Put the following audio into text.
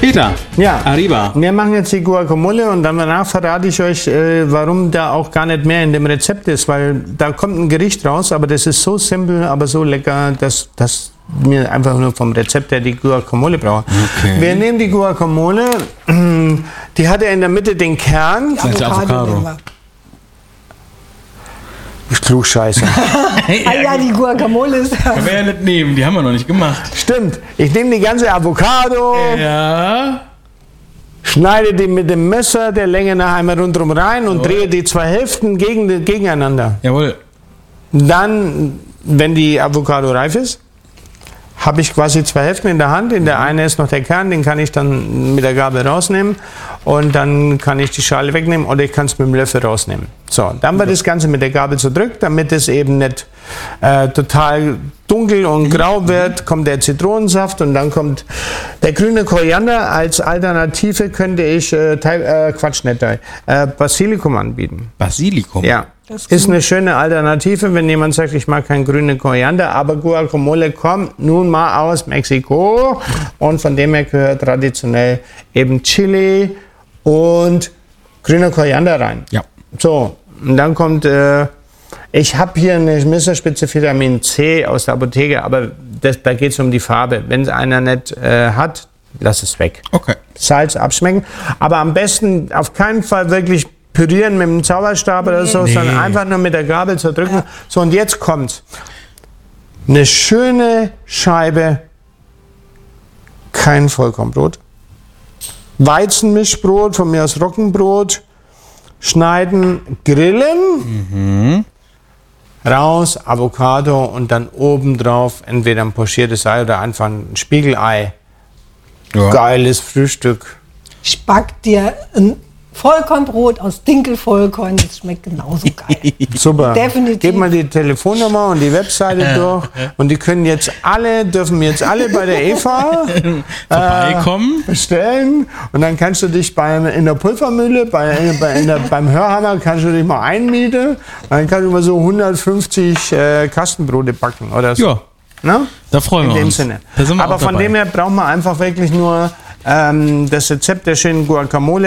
Peter, Ja, arriba. Wir machen jetzt die Guacamole und dann danach verrate ich euch, warum da auch gar nicht mehr in dem Rezept ist, weil da kommt ein Gericht raus, aber das ist so simpel, aber so lecker, dass wir einfach nur vom Rezept her die Guacamole brauchen. Okay. Wir nehmen die Guacamole, die hat ja in der Mitte den Kern. Das ist Avocado. Klugscheiße. Ja, die Guacamole ist Können wir ja nicht nehmen, die haben wir noch nicht gemacht. Stimmt, ich nehme die ganze Avocado, Ja. schneide die mit dem Messer der Länge nach einmal rundherum rein und drehe die zwei Hälften gegeneinander. Jawohl. Dann, wenn die Avocado reif ist, habe ich quasi zwei Hälften in der Hand. In der einen ist noch der Kern, den kann ich dann mit der Gabel rausnehmen. Und dann kann ich die Schale wegnehmen oder ich kann es mit dem Löffel rausnehmen. So, dann wird das Ganze mit der Gabel zerdrückt, damit es eben nicht total dunkel und grau wird, kommt der Zitronensaft und dann kommt der grüne Koriander. Als Alternative könnte ich Basilikum anbieten. Basilikum? Ja, Das ist eine schöne Alternative, wenn jemand sagt, ich mag keinen grünen Koriander, aber Guacamole kommt nun mal aus Mexiko und von dem her gehört traditionell eben Chili und grüner Koriander rein. Ja. So, und dann kommt, ich habe hier eine Messerspitze Vitamin C aus der Apotheke, aber da geht es um die Farbe. Wenn es einer nicht hat, lass es weg. Okay. Salz abschmecken, aber am besten auf keinen Fall wirklich pürieren mit dem Zauberstab oder so, sondern einfach nur mit der Gabel zerdrücken. Ja. So, und jetzt kommt's. Eine schöne Scheibe, kein Vollkornbrot. Weizenmischbrot, von mir aus Roggenbrot, schneiden, grillen, raus, Avocado und dann obendrauf entweder ein pochiertes Ei oder einfach ein Spiegelei. Ja. Geiles Frühstück. Ich back dir ein Vollkornbrot aus Dinkelvollkorn, das schmeckt genauso geil. Super. Definitiv. Gebt mal die Telefonnummer und die Webseite durch und die können dürfen jetzt alle bei der Eva Vorbeikommen. bestellen und dann kannst du dich in der Pulvermühle, beim Hörhammer kannst du dich mal einmieten, dann kannst du mal so 150 Kastenbrote backen oder so. Ja, Na? da freuen wir In dem uns. Sinne. Da sind wir Aber auch von dabei. dem her braucht man einfach wirklich nur das Rezept der schönen Guacamole.